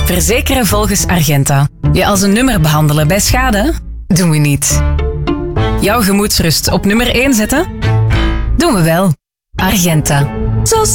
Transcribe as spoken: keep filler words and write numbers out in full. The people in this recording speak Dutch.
Verzekeren volgens Argenta. Je als een nummer behandelen bij schade? Doen we niet. Jouw gemoedsrust op nummer één zetten? Doen we wel. Argenta. Zo